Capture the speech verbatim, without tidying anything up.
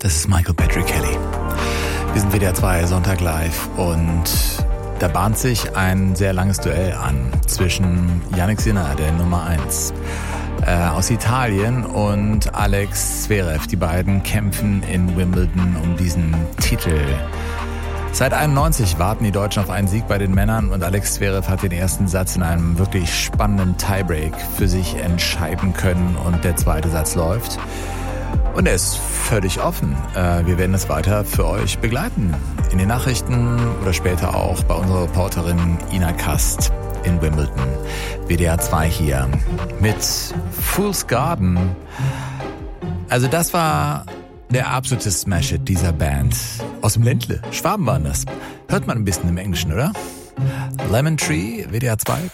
Das ist Michael Patrick Kelly. Wir sind W D R zwei Sonntag live und da bahnt sich ein sehr langes Duell an zwischen Jannik Sinner, der Nummer eins äh, aus Italien, und Alex Zverev. Die beiden kämpfen in Wimbledon um diesen Titel. Seit einundneunzig warten die Deutschen auf einen Sieg bei den Männern und Alex Zverev hat den ersten Satz in einem wirklich spannenden Tiebreak für sich entscheiden können und der zweite Satz läuft. Und er ist völlig offen. Wir werden es weiter für euch begleiten. In den Nachrichten oder später auch bei unserer Reporterin Ina Kast in Wimbledon. W D R zwei hier mit Fool's Garden. Also das war der absolute Smash-Hit dieser Band. Aus dem Ländle. Schwaben waren das. Hört man ein bisschen im Englischen, oder? Lemon Tree, W D R zwei.